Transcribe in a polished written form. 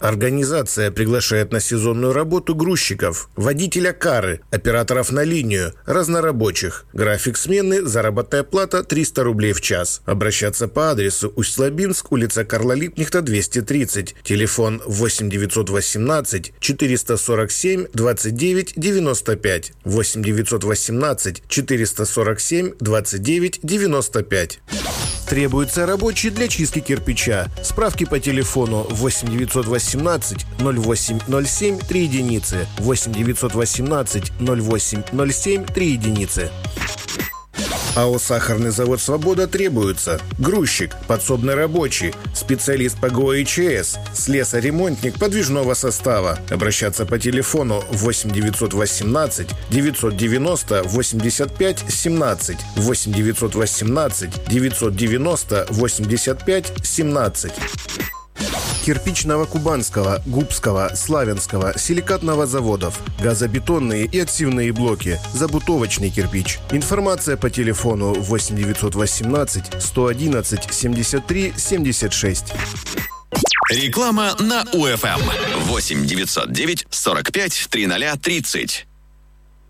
Организация приглашает на сезонную работу грузчиков, водителя кары, операторов на линию, разнорабочих. График смены, заработная плата 300 рублей в час. Обращаться по адресу Усть-Лабинск, улица Карла Липкнехта, 230. Телефон 8 918 447 29 95. 8 918 447 29 95. Требуется рабочий для чистки кирпича. Справки по телефону 8 918 08 07 3 единицы. 8 918 08 07 3 единицы. АО «Сахарный завод «Свобода» требуется грузчик, подсобный рабочий, специалист по ГОИЧС, слесарь-ремонтник подвижного состава. Обращаться по телефону 8 918 990 85 17, 8 918 990 85 17. Кирпичного Кубанского, Губского, Славянского, силикатного заводов, газобетонные и отсевные блоки, забутовочный кирпич. Информация по телефону 8 918 111 73 76. Реклама на УФМ 8 909 45 300 30.